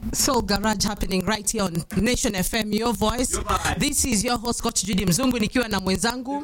Soul Garage happening right here on Nation FM, your voice. This is your host Coach Judy Mzungu nikiwa na mwenzangu.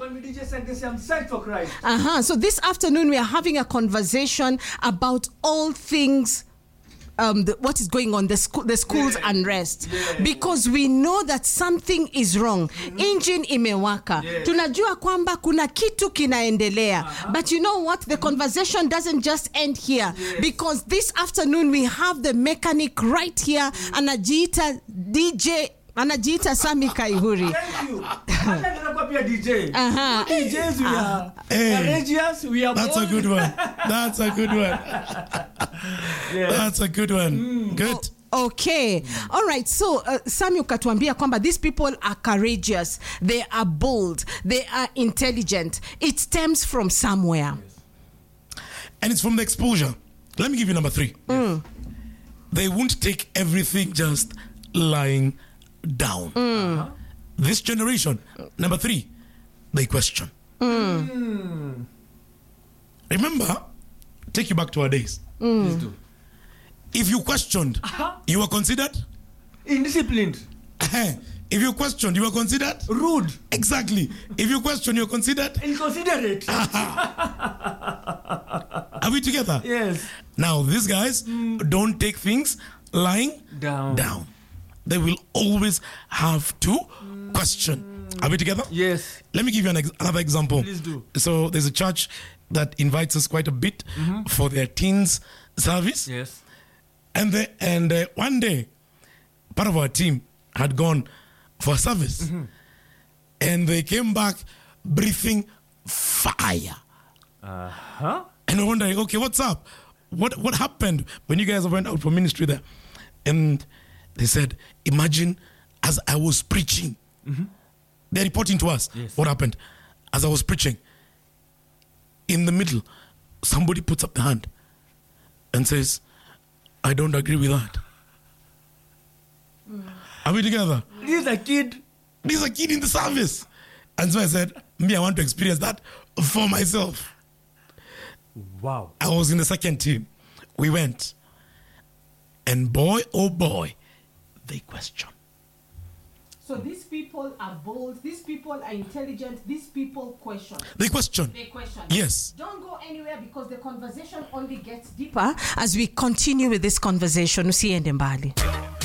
So this afternoon we are having a conversation about all things what is going on, the school's unrest. Because we know that something is wrong. Engine imewaka. Tunajua kwamba kuna kitu kinaendelea. But you know what? The conversation doesn't just end here. Because this afternoon we have the mechanic right here, anajiita DJ, anajiita Sami Kaihuri. Thank you. DJ. DJs, we are courageous, we are That's bold. a good one. That's a good one. That's a good one. Good. Okay. All right. So, Sami ukatuambia kwamba these people are courageous. They are bold. They are intelligent. It stems from somewhere. And it's from the exposure. Let me give you number 3. They won't take everything just lying down. This generation, number 3, they question. Remember, take you back to our days. Please do. If you questioned, you were considered Indisciplined. If you questioned, you were considered Rude. Exactly. If you question, you're considered. Inconsiderate. Are we together? Yes. Now, these guys don't take things lying down. They will always have to question. Are we together? Yes. Let me give you another example. Please do. So there's a church that invites us quite a bit for their teens service. Yes. And one day, part of our team had gone for a service. And they came back breathing fire. And we're wondering, okay, what's up? What happened when you guys went out for ministry there? And they said, imagine as I was preaching. They're reporting to us what happened. As I was preaching, in the middle, somebody puts up the hand and says, I don't agree with that. Are we together? This is a kid. This is a kid in the service. And so I said, me, I want to experience that for myself. Wow. I was in the second team. We went. And boy, oh boy, they question. So these people are bold. These people are intelligent. These people question. They question. They question. Yes. Don't go anywhere because the conversation only gets deeper as we continue with this conversation. Usiende mbali.